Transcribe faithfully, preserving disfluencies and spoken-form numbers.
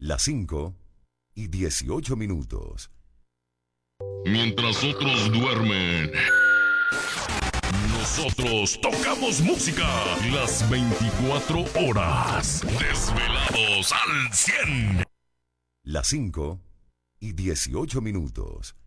Las cinco y dieciocho minutos. Mientras otros duermen, nosotros tocamos música las veinticuatro horas. Desvelados al cien. Las cinco y dieciocho minutos.